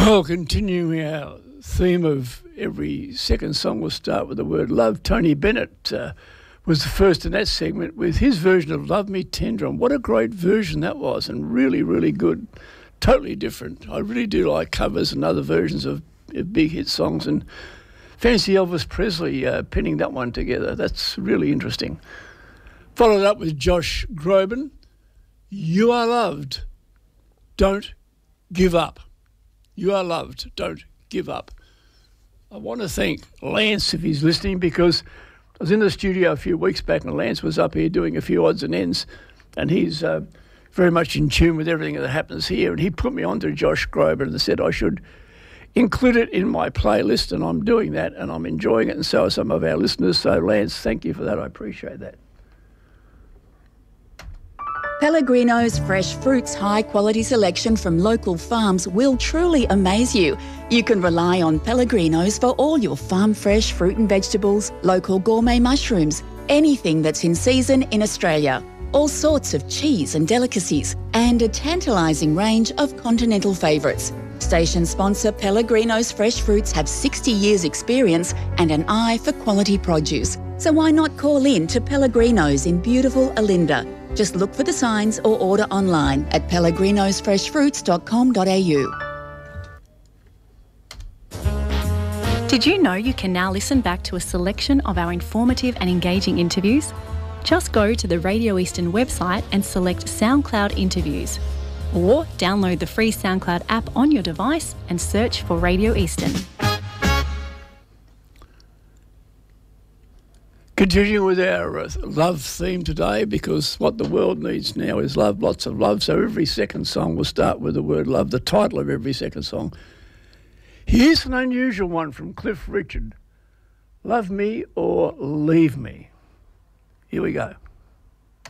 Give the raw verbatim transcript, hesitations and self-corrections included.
Well, continuing our theme of every second song will start with the word love, Tony Bennett uh, was the first in that segment with his version of Love Me Tender, and what a great version that was, and really, really good. Totally different. I really do like covers and other versions of, of big hit songs, and fancy Elvis Presley uh, pinning that one together. That's really interesting. Followed up with Josh Groban, You Are Loved, Don't Give Up. You are loved, don't give up. I want to thank Lance if he's listening, because I was in the studio a few weeks back and Lance was up here doing a few odds and ends, and he's uh, very much in tune with everything that happens here, and he put me on to Josh Groban and said I should include it in my playlist, and I'm doing that and I'm enjoying it, and so are some of our listeners. So Lance, thank you for that. I appreciate that. Pellegrino's fresh fruits high-quality selection from local farms will truly amaze you. You can rely on Pellegrino's for all your farm-fresh fruit and vegetables, local gourmet mushrooms, anything that's in season in Australia, all sorts of cheese and delicacies, and a tantalising range of continental favourites. Station sponsor Pellegrino's Fresh Fruits have sixty years experience and an eye for quality produce. So why not call in to Pellegrino's in beautiful Olinda? Just look for the signs or order online at pellegrinos fresh fruits dot com dot a u. Did you know you can now listen back to a selection of our informative and engaging interviews? Just go to the Radio Eastern website and select SoundCloud Interviews. Or download the free SoundCloud app on your device and search for Radio Eastern. Continuing with our uh, love theme today, because what the world needs now is love, lots of love. So every second song will start with the word love, the title of every second song. Here's an unusual one from Cliff Richard. Love Me or Leave Me. Here we go.